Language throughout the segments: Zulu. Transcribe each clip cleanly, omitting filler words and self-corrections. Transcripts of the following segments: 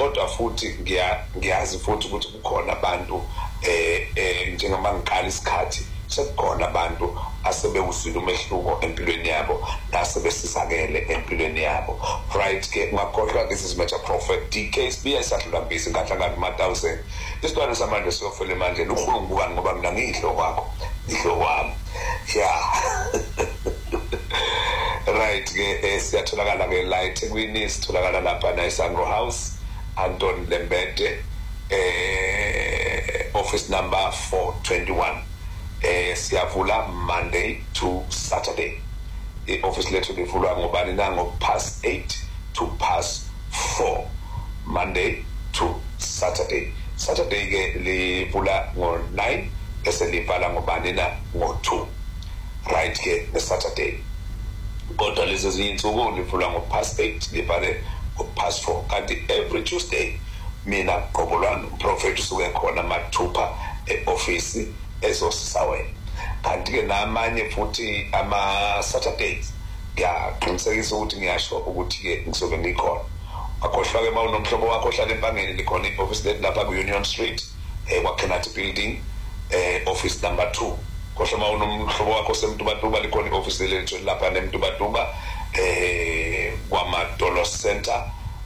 kodwa futhi ngiyazi futhi ukuthi kukhona abantu njengoba ngiqala isikhathi sekukhona abantu asebewuzwile umehluko empilweni yabo nasebesisakele empilweni yabo. Right ke ngakhohlwa this is Major Prophet DKSB esahlula mbisi ngahlangana 1000 isibani samanje siyofela emandleni ufuna ngubani ngoba mina ngihlo kwakho ihlo wami yeah. Right ke siyatholakala ke la eThekwini sitholakala lapha na eSangro House Anton Lembede office number 421 siyavula Monday to Saturday. Office lethu livulwa ngobani na past 8 to past 4 Monday to Saturday. Saturday ke livula ngo9 bese livala ngobani na ngo2. Right ke the Saturday. Kodwa lezi zinsuku livula ngopast 8 livale ngopast 4 kanti every Tuesday mina qobolwana Prophet usuke khona mathupha eoffice ezosisawe. Kanti ke namanye futhi ama Saturdays ngiyaqinisekisa ukuthi ngiyasho ukuthi ke ngisoke ngikhona. Akhohlwa ke mawunomhlobo wakho ohlala empangeni likhona ioffice lethu lapha ku Union Street kwaKenati Building office number 2. Khohlwa mawunomhlobo wakho semtubatuba likhona ioffice lethu lapha nemtubatuba kwaMadolo Center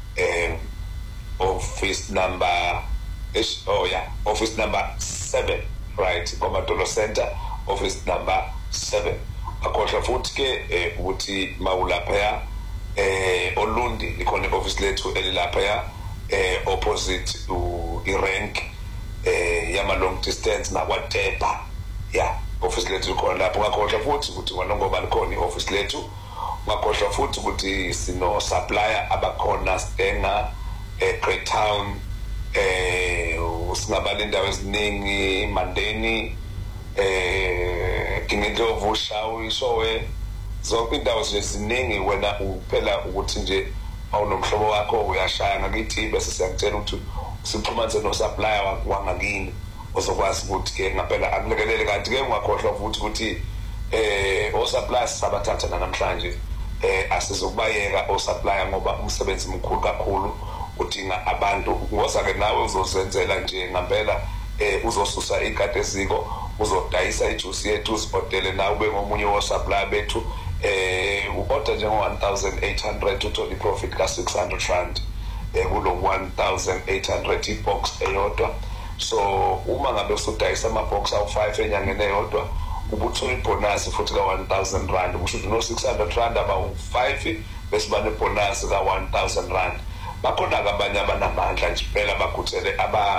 office number office number 7 right kwaMadolo Center office number 7. Akhohlwa futhi ke ukuthi mawulapha Olundi likhona office lethu elilapha opposite irank yama long distance nakwaTepa yeah office lethu khona lapho. Ngakhohlwa futhi ukuthi ngoba likhona ioffice lethu ngakhohlwa futhi ukuthi sino supplier abakhona Stenga Great Town usingabala indawo eziningi Mandeni Kingedlovu Shawi Sowe zonke indawo ziningi wena uphela ukuthi nje awunomhlobo wakho uyashaya ngakithi bese siyakutshela ukuthi sixhumanise no supplier wangakini uzokwazi ukuthi ke ngaphela akulekelele. Kanti ke ngakhohlwa futhi ukuthi o suppliers sabathatha namhlanje asizokubayeka o supplier ngoba umsebenzi mkhulu kakhulu udinga abantu ngoza ke nawe uzozenzela nje ngampela uzosusa ikade eziko uzodayisa ijuice yethu usipotele nawe ube ngomunye wo supplier bethu uorder nje ngo1800 uthole profit ka 600 rand kulo 1800 ibox eyodwa. So uma ngabe usudayisa ama box awu5 enyangeni eyodwa ubuthola ibonus futhi ka 1000 rand kusho no 600 rand aba u5 bese bane bonus ka 1000 rand. Bakhona abanye abanamandla nje phela bakhuthele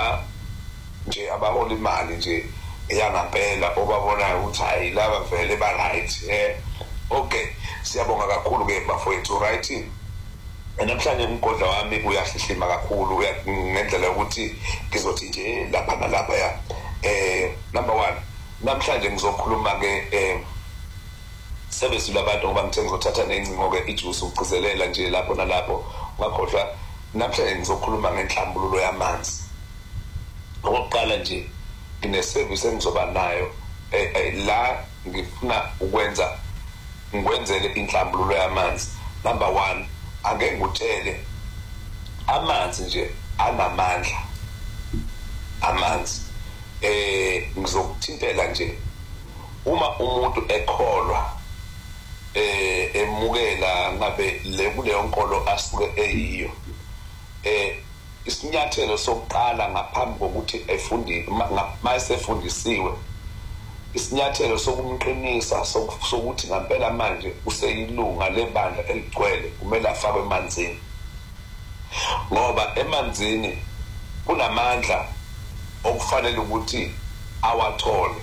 nje abahola imali nje eyangampela obabona ukuthi hayi laba vele ba right okay siyabonga kakhulu ke bafowethu right. Namhlanje umgodla wami uyahlihlima kakhulu ngendlela ukuthi ngizothi nje lapha nalapha ya number 1 namhlanje ngizokhuluma ke service labantu ngoba ngithe ngizothatha nencingo ke ijuice ugcizelela nje lapho nalapho ngakhohlwa. Namhlanje ngizokhuluma ngenhlambululo yamanzi. Okokuqala nje ngine-service engizoba nayo la ngifuna ngikwenzele inhlambululo yamanzi. Number 1 angeke ngutshele amanzi nje anamandla amanzi ngizokuthintela nje uma umuntu ekholwa emukela ngabe kuleyo nkolo asuke eyiyo isinyathelo sokuqala ngaphambi kokuthi efunde mayesefundisiwe isinyathelo sokumqinisa sokuthi ngempela manje useyilunga lebandla eligcwele kumele afakwe emanzini ngoba emanzini kunamandla okufanele ukuthi awathole.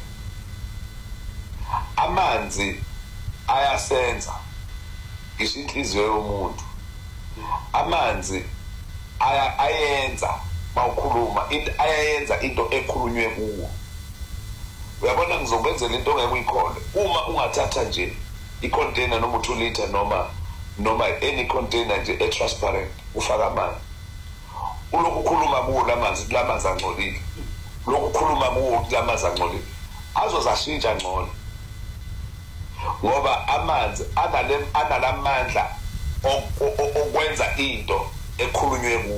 Amanzi ayasenza inhliziyo yomuntu. Amanzi ayenza mawukhuluma ayayenza into ekhulunywe kuwo. Uyabona ngizokwenzela into ongeke uyikhole uma ungathatha nje icontainer noma 2 liter noma any container nje transparent ufaka amanzi ulokhu ukhuluma kuwo lamanzi angcolile lokhu ukhuluma kuwo lamanzi angcolile azozashintsha ngcono ngoba amanzi analamandla okwenza into ekhulunywe